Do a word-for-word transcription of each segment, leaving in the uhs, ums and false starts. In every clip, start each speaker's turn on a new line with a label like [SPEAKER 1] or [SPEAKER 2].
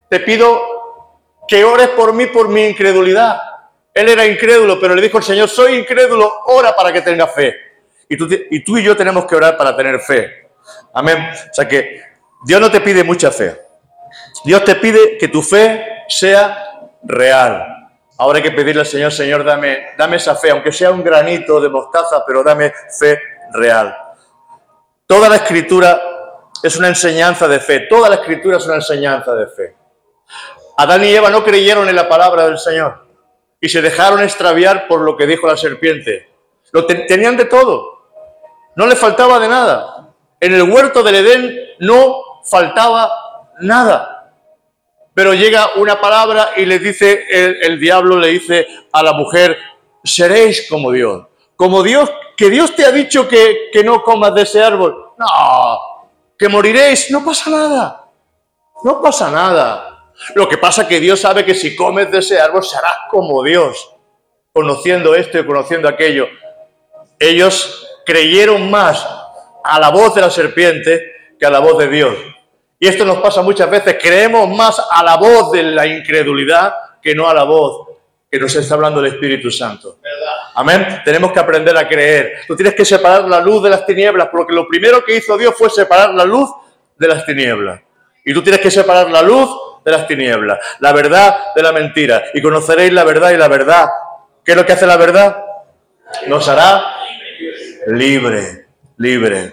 [SPEAKER 1] te pido que ores por mí, por mi incredulidad. Él era incrédulo, pero le dijo el Señor, soy incrédulo, ora para que tenga fe. Y tú, y tú y yo tenemos que orar para tener fe. Amén. O sea que Dios no te pide mucha fe. Dios te pide que tu fe sea real. Ahora hay que pedirle al Señor, Señor, dame, dame esa fe, aunque sea un granito de mostaza, pero dame fe real. Toda la Escritura es una enseñanza de fe. Toda la Escritura es una enseñanza de fe. Adán y Eva no creyeron en la palabra del Señor y se dejaron extraviar por lo que dijo la serpiente. Lo ten, tenían de todo. No les faltaba de nada. En el huerto del Edén no faltaba nada. Pero llega una palabra y le dice, el, el diablo le dice a la mujer, seréis como Dios. Como Dios, que Dios te ha dicho que, que no comas de ese árbol. No, que moriréis. No pasa nada. No pasa nada. Lo que pasa es que Dios sabe que si comes de ese árbol serás como Dios, conociendo esto y conociendo aquello. Ellos creyeron más a la voz de la serpiente que a la voz de Dios. Y esto nos pasa muchas veces. Creemos más a la voz de la incredulidad que no a la voz que nos está hablando el Espíritu Santo. Amén. Tenemos que aprender a creer. Tú tienes que separar la luz de las tinieblas, porque lo primero que hizo Dios fue separar la luz de las tinieblas. Y tú tienes que separar la luz de las tinieblas, la verdad de la mentira. Y conoceréis la verdad y la verdad. ¿Qué es lo que hace la verdad? Nos hará libre, libre.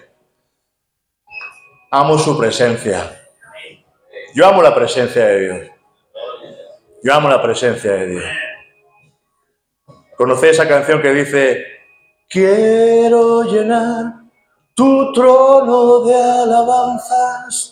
[SPEAKER 1] Amo su presencia. Yo amo la presencia de Dios. Yo amo la presencia de Dios. ¿Conocéis esa canción que dice, quiero llenar tu trono de alabanzas